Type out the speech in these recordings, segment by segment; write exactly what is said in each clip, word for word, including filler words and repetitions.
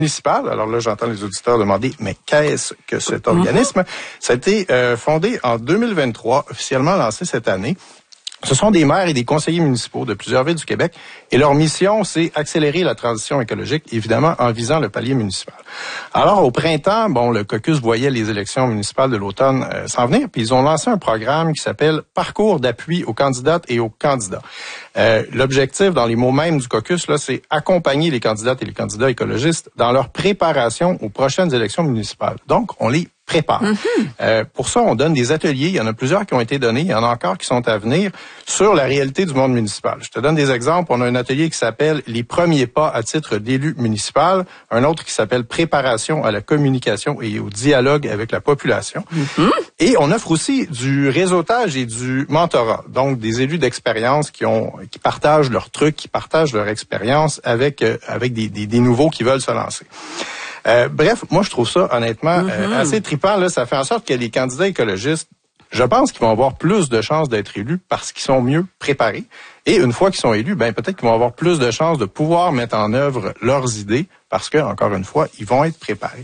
municipal. Alors là, j'entends les auditeurs demander, mais qu'est-ce que cet organisme? Ça a été euh, fondé en deux mille vingt-trois, officiellement lancé cette année. Ce sont des maires et des conseillers municipaux de plusieurs villes du Québec et leur mission, c'est accélérer la transition écologique, évidemment en visant le palier municipal. Alors, au printemps, bon, le caucus voyait les élections municipales de l'automne euh, s'en venir, puis ils ont lancé un programme qui s'appelle « Parcours d'appui aux candidates et aux candidats ». Euh, l'objectif, dans les mots mêmes du caucus, là, c'est accompagner les candidates et les candidats écologistes dans leur préparation aux prochaines élections municipales. Donc, on les prépare. Mm-hmm. Euh, pour ça, on donne des ateliers. Il y en a plusieurs qui ont été donnés. Il y en a encore qui sont à venir sur la réalité du monde municipal. Je te donne des exemples. On a un atelier qui s'appelle « Les premiers pas à titre d'élu municipal », un autre qui s'appelle « Préparation à la communication et au dialogue avec la population mm-hmm. ». Et on offre aussi du réseautage et du mentorat. Donc, des élus d'expérience qui ont qui partagent leurs trucs, qui partagent leur expérience avec euh, avec des, des, des nouveaux qui veulent se lancer. Euh, bref, moi, je trouve ça, honnêtement, mm-hmm. euh, assez trippant. Là, ça fait en sorte que les candidats écologistes, je pense qu'ils vont avoir plus de chances d'être élus parce qu'ils sont mieux préparés. Et une fois qu'ils sont élus, ben peut-être qu'ils vont avoir plus de chances de pouvoir mettre en œuvre leurs idées parce que, encore une fois, ils vont être préparés.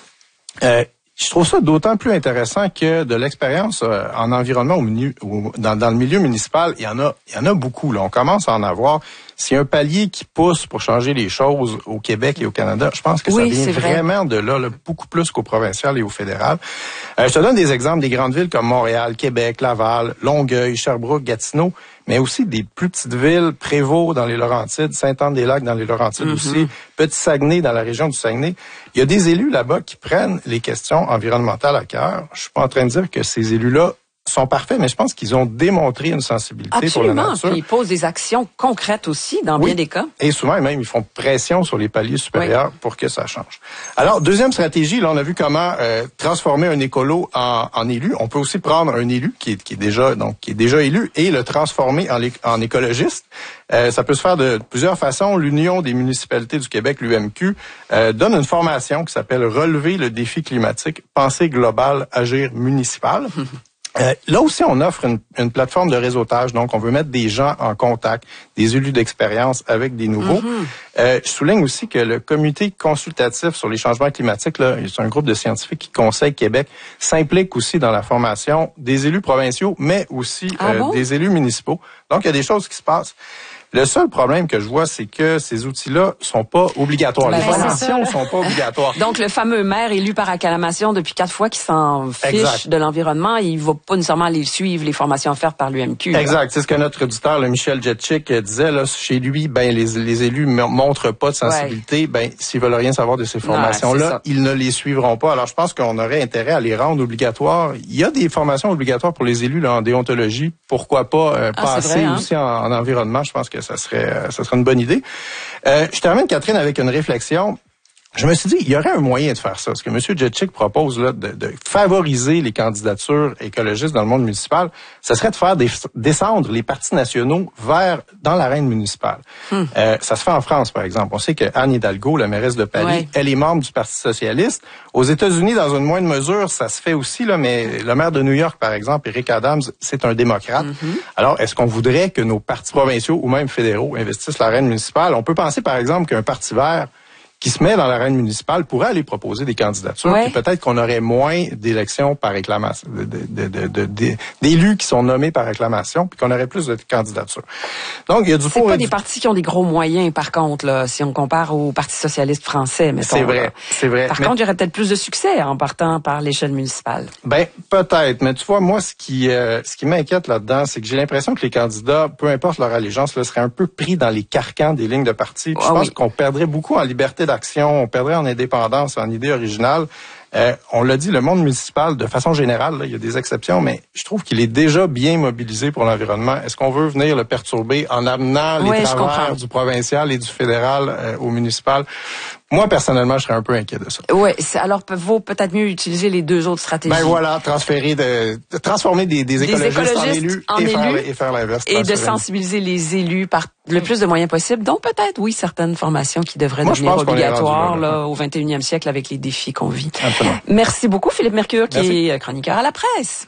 Euh, Je trouve ça d'autant plus intéressant que de l'expérience euh, en environnement au milieu, au, dans, dans le milieu municipal, il y en a, il y en a beaucoup. Là, on commence à en avoir. S'il y a un palier qui pousse pour changer les choses au Québec et au Canada, je pense que oui, ça vient vraiment de là, là, beaucoup plus qu'au provincial et au fédéral. Euh, je te donne des exemples des grandes villes comme Montréal, Québec, Laval, Longueuil, Sherbrooke, Gatineau, mais aussi des plus petites villes, Prévost dans les Laurentides, Sainte-Anne-des-Lacs dans les Laurentides mm-hmm. aussi, Petit-Saguenay dans la région du Saguenay. Il y a des élus là-bas qui prennent les questions environnementales à cœur. Je suis pas en train de dire que ces élus-là sont parfaits, mais je pense qu'ils ont démontré une sensibilité Absolument. pour la nature. Puis ils posent des actions concrètes aussi, dans oui. bien des cas. Et souvent, même, ils font pression sur les paliers supérieurs oui. pour que ça change. Alors, deuxième stratégie, là, on a vu comment euh, transformer un écolo en, en élu. On peut aussi prendre un élu qui est, qui est déjà donc qui est déjà élu et le transformer en, en écologiste. Euh, ça peut se faire de plusieurs façons. L'Union des municipalités du Québec, l'U M Q, euh, donne une formation qui s'appelle « Relever le défi climatique, pensée globale, agir municipal ». Euh, là aussi, on offre une, une plateforme de réseautage. Donc, on veut mettre des gens en contact, des élus d'expérience avec des nouveaux. Mm-hmm. Euh, je souligne aussi que le comité consultatif sur les changements climatiques, là, c'est un groupe de scientifiques qui conseille Québec, s'implique aussi dans la formation des élus provinciaux, mais aussi ah euh, bon? des élus municipaux. Donc, il y a des choses qui se passent. Le seul problème que je vois, c'est que ces outils-là sont pas obligatoires. Ben, les formations sont pas obligatoires. Donc, le fameux maire élu par acclamation depuis quatre fois qui s'en fiche exact. De l'environnement, il va pas nécessairement aller suivre les formations offertes par l'U M Q. Là. Exact. C'est ce que notre auditeur, le Michel Jetchik, disait. Là, chez lui, ben les, les élus ne montrent pas de sensibilité. Ouais. Ben s'ils veulent rien savoir de ces formations-là, non, ils ne les suivront pas. Alors, je pense qu'on aurait intérêt à les rendre obligatoires. Il y a des formations obligatoires pour les élus là, en déontologie. Pourquoi pas euh, ah, passer vrai, hein? aussi en, en environnement? Je pense que ça serait... Euh, Ça serait une bonne idée. Euh, je termine, Catherine, avec une réflexion. Je me suis dit, il y aurait un moyen de faire ça. Ce que M. Jetchik propose là, de, de favoriser les candidatures écologistes dans le monde municipal, ce serait de faire des, descendre les partis nationaux vers dans l'arène municipale. Hmm. Euh, ça se fait en France, par exemple. On sait que Anne Hidalgo, la mairesse de Paris, ouais. elle est membre du Parti socialiste. Aux États-Unis, dans une moindre mesure, ça se fait aussi, là, mais le maire de New York, par exemple, Eric Adams, c'est un démocrate. Mm-hmm. Alors, est-ce qu'on voudrait que nos partis provinciaux ou même fédéraux investissent l'arène municipale? On peut penser, par exemple, qu'un parti vert qui se met dans l'arène municipale pourrait aller proposer des candidatures. Ouais. Puis peut-être qu'on aurait moins d'élections par réclamation, de, de, de, de, de, d'élus qui sont nommés par réclamation, puis qu'on aurait plus de candidatures. Donc, il y a du C'est pas des du... partis qui ont des gros moyens, par contre, là, si on compare au Parti socialiste français, mettons. C'est vrai, là. c'est vrai. Par mais... contre, il y aurait peut-être plus de succès en partant par l'échelle municipale. Ben, peut-être. Mais tu vois, moi, ce qui, euh, ce qui m'inquiète là-dedans, c'est que j'ai l'impression que les candidats, peu importe leur allégeance, là, seraient un peu pris dans les carcans des lignes de parti. Puis ah, je pense oui. qu'on perdrait beaucoup en liberté d'action, on perdrait en indépendance, en idée originale. Euh, on l'a dit, le monde municipal, de façon générale, là, il y a des exceptions, mais je trouve qu'il est déjà bien mobilisé pour l'environnement. Est-ce qu'on veut venir le perturber en amenant les oui, travers du provincial et du fédéral euh, au municipal? Moi, personnellement, je serais un peu inquiet de ça. Oui, alors vaut peut-être mieux utiliser les deux autres stratégies. Ben voilà, transférer, de, de transformer des, des, des écologistes, écologistes en élus, en et, élus faire, et faire l'inverse. Et de sensibiliser les élus par le plus de moyens possible. Donc peut-être, oui, certaines formations qui devraient Moi, devenir obligatoires là, là, au vingt et unième siècle avec les défis qu'on vit. Absolument. Merci beaucoup, Philippe Mercure, qui Merci. est chroniqueur à la presse.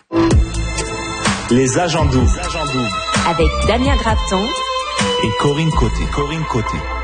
Les agents doubles. Avec Damien Grafton et Corinne Côté. Corinne Côté.